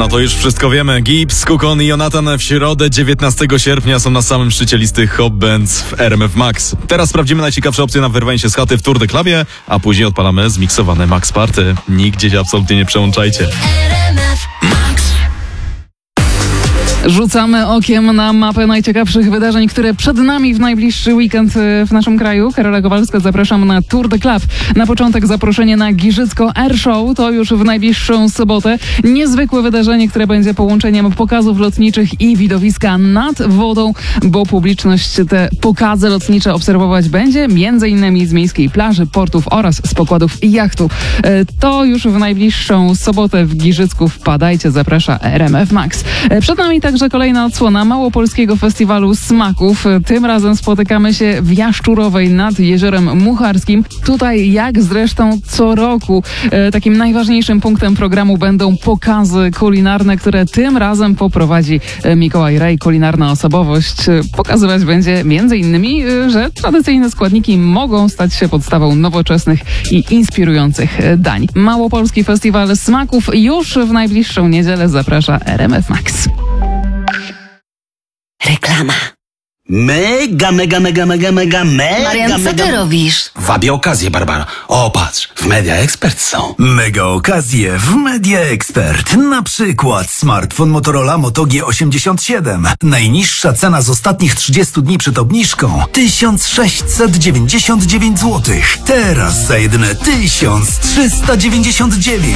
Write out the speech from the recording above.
No to już wszystko wiemy. Gibbs, Kukon i Jonathan w środę 19 sierpnia są na samym szczycie listy Hot Bands w RMF Max. Teraz sprawdzimy najciekawsze opcje na wyrwanie się z chaty w Tour de Clubie, a później odpalamy zmiksowane Max Party. Nigdzie się absolutnie nie przełączajcie. Rzucamy okiem na mapę najciekawszych wydarzeń, które przed nami w najbliższy weekend w naszym kraju. Karola Kowalska, zapraszam na Tour de Club. Na początek zaproszenie na Giżycko Air Show, to już w najbliższą sobotę. Niezwykłe wydarzenie, które będzie połączeniem pokazów lotniczych i widowiska nad wodą, bo publiczność te pokazy lotnicze obserwować będzie, m.in. z miejskiej plaży, portów oraz z pokładów jachtu. To już w najbliższą sobotę w Giżycku. Wpadajcie, zaprasza RMF Max. Przed nami także kolejna odsłona Małopolskiego Festiwalu Smaków. Tym razem spotykamy się w Jaszczurowej nad Jeziorem Mucharskim. Tutaj, jak zresztą co roku, takim najważniejszym punktem programu będą pokazy kulinarne, które tym razem poprowadzi Mikołaj Rej, kulinarna osobowość. Pokazywać będzie m.in., że tradycyjne składniki mogą stać się podstawą nowoczesnych i inspirujących dań. Małopolski Festiwal Smaków już w najbliższą niedzielę zaprasza RMF Max. Reklama. Mega. Marian, co ty robisz? Wabię okazję, Barbara. O, patrz, w Media Expert są. Mega okazje w Media Expert. Na przykład smartfon Motorola Moto G87. Najniższa cena z ostatnich 30 dni przed obniżką 1699 zł. Teraz za jedyne 1399.